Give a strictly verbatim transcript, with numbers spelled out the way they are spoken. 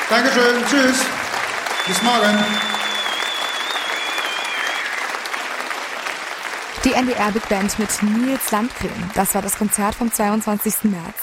Dankeschön, tschüss. Bis morgen. Die N D R Big Band mit Nils Landgren. Das war das Konzert vom zweiundzwanzigsten März.